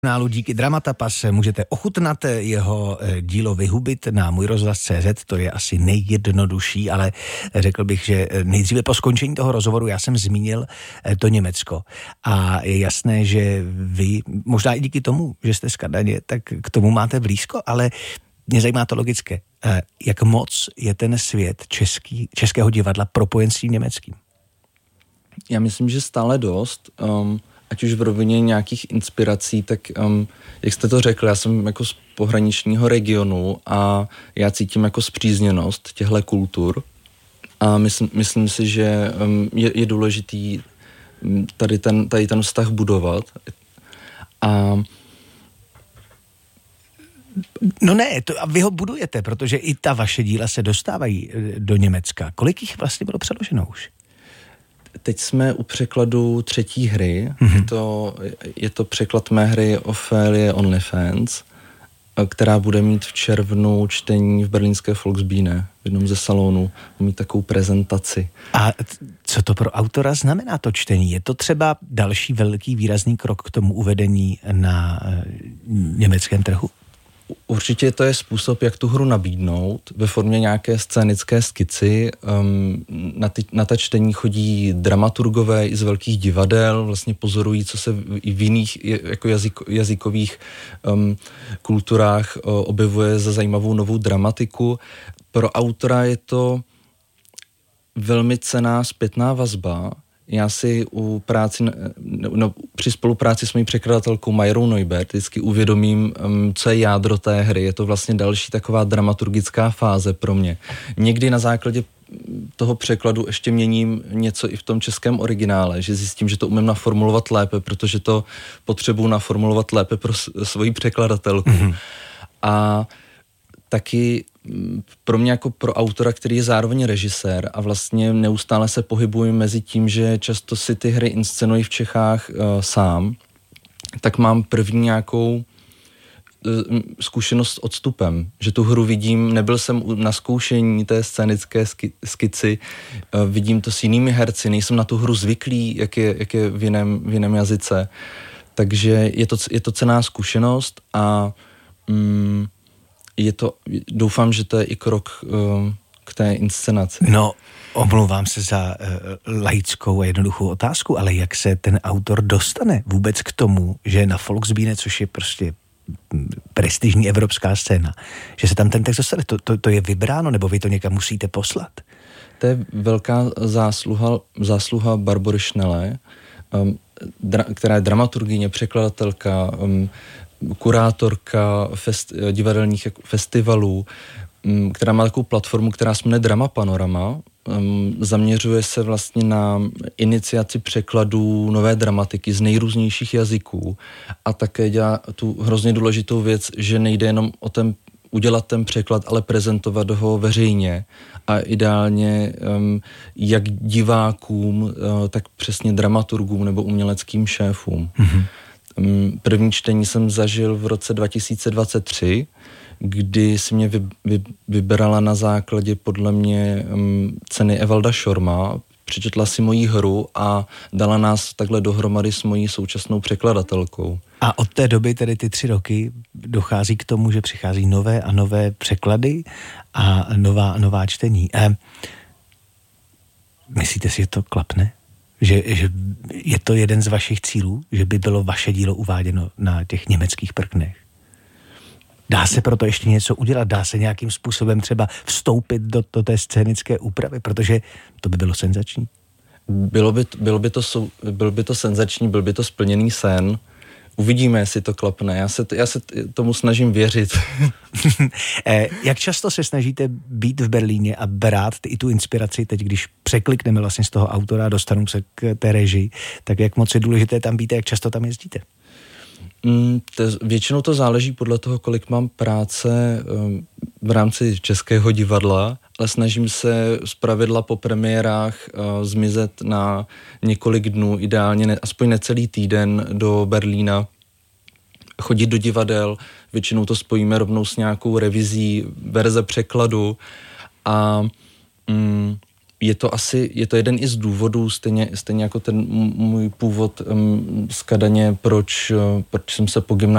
Kanálu Díky Dramatapas můžete ochutnat jeho dílo Vyhubit na Můj rozhlas.cz, to je asi nejjednodušší, ale řekl bych, že nejdříve po skončení toho rozhovoru já jsem zmínil to Německo a je jasné, že vy, možná i díky tomu, že jste z Kadaně, tak k tomu máte blízko, ale mě zajímá to logické. Jak moc je ten svět českého divadla propojen s tím německým? Já myslím, že stále dost. Ať už v rovině nějakých inspirací, tak jak jste to řekl, já jsem jako z pohraničního regionu a já cítím jako spřízněnost těchto kultur a myslím si, že je důležitý tady ten vztah budovat. No ne, a vy ho budujete, protože i ta vaše díla se dostávají do Německa. Kolik jich vlastně bylo přeloženo už? Teď jsme u překladu 3. hry. Je to překlad mé hry Ophelie OnlyFans, která bude mít v červnu čtení v berlínské Volksbühne, v jednom ze salonů. Mít takovou prezentaci. A co to pro autora znamená to čtení? Je to třeba další velký výrazný krok k tomu uvedení na německém trhu? Určitě to je způsob, jak tu hru nabídnout ve formě nějaké scénické skici. Na ta čtení chodí dramaturgové i z velkých divadel, vlastně pozorují, co se i v jiných jako jazykových kulturách objevuje za zajímavou novou dramatiku. Pro autora je to velmi cenná zpětná vazba. Já si při spolupráci s mojí překladatelkou Majrou Neubert vždycky uvědomím, co je jádro té hry. Je to vlastně další taková dramaturgická fáze pro mě. Někdy na základě toho překladu ještě měním něco i v tom českém originále, že zjistím, že to umím naformulovat lépe, protože to potřebuji naformulovat lépe pro svoji překladatelku. Mm-hmm. A taky pro mě jako pro autora, který je zároveň režisér a vlastně neustále se pohybuji mezi tím, že často si ty hry inscenuji v Čechách sám, tak mám první nějakou zkušenost s odstupem, že tu hru vidím, nebyl jsem na zkoušení té scénické skici, vidím to s jinými herci, nejsem na tu hru zvyklý, jak je v jiném jazyce, takže je to cenná zkušenost a doufám, že to je i krok k té inscenaci. No, omlouvám se za laickou a jednoduchou otázku, ale jak se ten autor dostane vůbec k tomu, že na Volksbühne, což je prostě prestižní evropská scéna, že se tam ten text dostane, to je vybráno, nebo vy to někam musíte poslat? To je velká zásluha Barbory Schnelle, která je dramaturgyně, překladatelka, kurátorka divadelních festivalů, která má takovou platformu, která se jmenuje Drama Panorama. Zaměřuje se vlastně na iniciaci překladů nové dramatiky z nejrůznějších jazyků a také dělá tu hrozně důležitou věc, že nejde jenom o udělat ten překlad, ale prezentovat ho veřejně a ideálně jak divákům, tak přesně dramaturgům nebo uměleckým šéfům. Mm-hmm. První čtení jsem zažil v roce 2023, kdy si mě vybrala na základě podle mě ceny Evalda Šorma, přečetla si moji hru a dala nás takhle dohromady s mojí současnou překladatelkou. A od té doby, tedy ty 3 roky, dochází k tomu, že přichází nové a nové překlady a nová čtení. Myslíte si, že to klapne? Že je to jeden z vašich cílů, že by bylo vaše dílo uváděno na těch německých prknech? Dá se proto ještě něco udělat? Dá se nějakým způsobem třeba vstoupit do té scénické úpravy? Protože to by bylo senzační. Bylo by to senzační, byl by to splněný sen. Uvidíme, jestli to klapne. Já se tomu snažím věřit. Jak často se snažíte být v Berlíně a brát i tu inspiraci, teď když překlikneme vlastně z toho autora a dostanu se k té režii, tak jak moc je důležité tam být a jak často tam jezdíte? Většinou to záleží podle toho, kolik mám práce v rámci Českého divadla, ale snažím se zpravidla po premiérách zmizet na několik dnů, ideálně aspoň necelý týden do Berlína, chodit do divadel, většinou to spojíme rovnou s nějakou revizí verze překladu a je to jeden i z důvodů, stejně jako ten můj původ z Kadaně, proč jsem se po gymnáziu